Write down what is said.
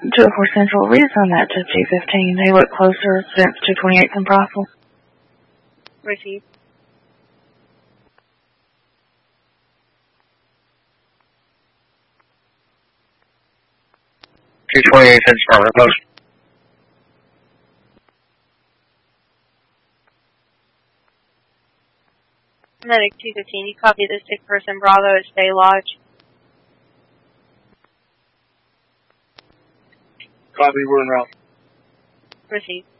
204 Central, reason that to 215. They look closer since 228 and Brothel. Received. $228 Department Post. Medic 215, you copy the sick person Bravo at Stay Lodge. Copy, we're en route. Received.